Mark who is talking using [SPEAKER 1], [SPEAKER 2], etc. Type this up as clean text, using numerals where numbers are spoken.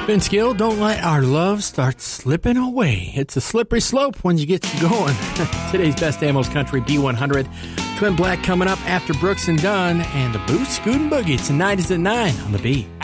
[SPEAKER 1] Vince Gill, don't let our love start slipping away. It's a slippery slope when you get going. Today's Best Damos Country B100. Twin Black coming up after Brooks and Dunn, and the Boots, Scoot and Boogie. Tonight is at 9 on the Beat.